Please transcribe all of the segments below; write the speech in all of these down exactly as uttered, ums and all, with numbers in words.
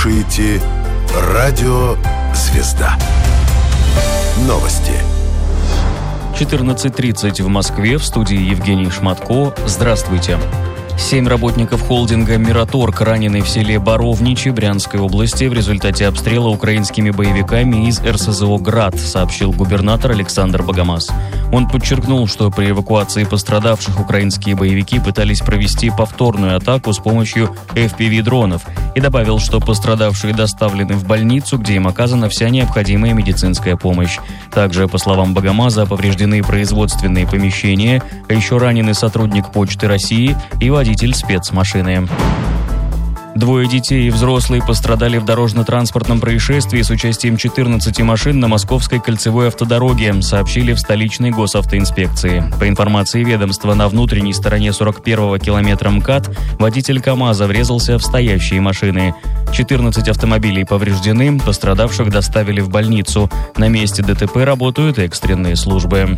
слушаете Радио «Звезда». Новости. четырнадцать тридцать в Москве, в студии Евгений Шматко. Здравствуйте. Семь работников холдинга «Мираторг» ранены в селе Боровничи Брянской области в результате обстрела украинскими боевиками из эр эс зэ о «Град», сообщил губернатор Александр Богомаз. Он подчеркнул, что при эвакуации пострадавших украинские боевики пытались провести повторную атаку с помощью эф пи ви-дронов и добавил, что пострадавшие доставлены в больницу, где им оказана вся необходимая медицинская помощь. Также, по словам Богомаза, повреждены производственные помещения, а еще ранены сотрудник Почты России и водитель спецмашины. Двое детей и взрослые пострадали в дорожно-транспортном происшествии с участием четырнадцати машин на Московской кольцевой автодороге, сообщили в столичной госавтоинспекции. По информации ведомства, на внутренней стороне сорок первого километра МКАД водитель КАМАЗа врезался в стоящие машины. четырнадцать автомобилей повреждены, пострадавших доставили в больницу. На месте ДТП работают экстренные службы.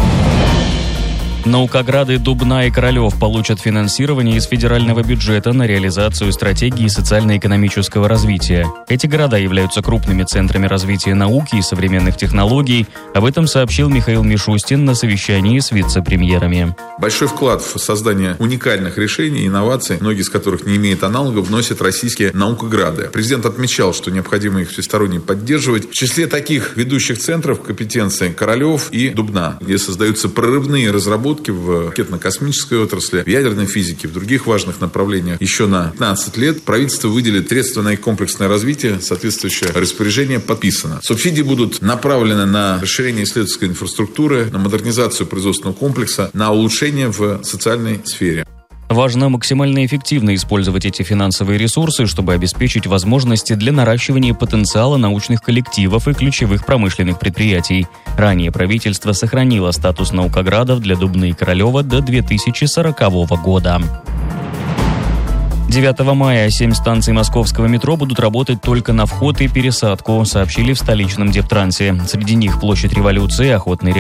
Наукограды, Дубна и Королев получат финансирование из федерального бюджета на реализацию стратегии социально-экономического развития. Эти города являются крупными центрами развития науки и современных технологий. Об этом сообщил Михаил Мишустин на совещании с вице-премьерами. Большой вклад в создание уникальных решений, инноваций, многие из которых не имеют аналогов, вносят российские наукограды. Президент отмечал, что необходимо их всесторонне поддерживать. В числе таких ведущих центров компетенции Королев и Дубна, где создаются прорывные разработки в ракетно-космической отрасли, в ядерной физике, в других важных направлениях. Еще на пятнадцать лет правительство выделит средства на их комплексное развитие, соответствующее распоряжение подписано. Субсидии будут направлены на расширение исследовательской инфраструктуры, на модернизацию производственного комплекса, на улучшение в социальной сфере. Важно максимально эффективно использовать эти финансовые ресурсы, чтобы обеспечить возможности для наращивания потенциала научных коллективов и ключевых промышленных предприятий. Ранее правительство сохранило статус наукоградов для Дубны и Королева до две тысячи сорокового года. девятого мая семь станций московского метро будут работать только на вход и пересадку, сообщили в столичном Дептрансе. Среди них площадь Революции, Охотный ряд,